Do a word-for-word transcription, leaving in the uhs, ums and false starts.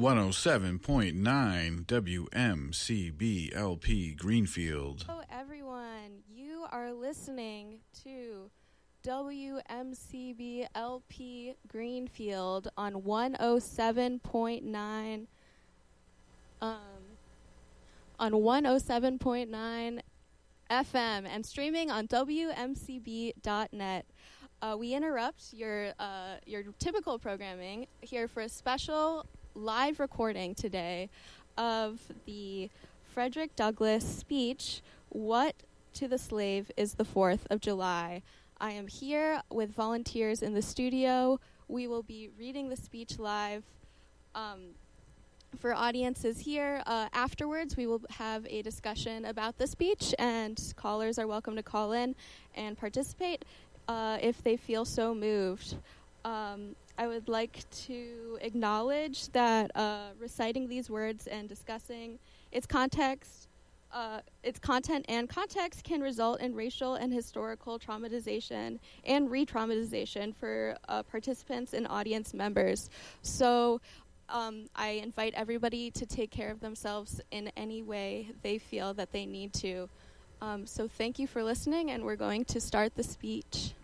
one oh seven point nine W M C B L P Greenfield. Hello, everyone. You are listening to W M C B L P Greenfield on one oh seven point nine um, on one oh seven point nine F M and streaming on W M C B dot net. Uh, we interrupt your uh, your typical programming here for a special live recording today of the Frederick Douglass speech, "What to the Slave is the fourth of July." I am here with volunteers in the studio. We will be reading the speech live. Um, for audiences here, uh, afterwards we will have a discussion about the speech, and callers are welcome to call in and participate uh, if they feel so moved. Um, I would like to acknowledge that uh, reciting these words and discussing its context, uh, its content and context can result in racial and historical traumatization and re-traumatization for uh, participants and audience members. So um, I invite everybody to take care of themselves in any way they feel that they need to. Um, so thank you for listening, and we're going to start the speech.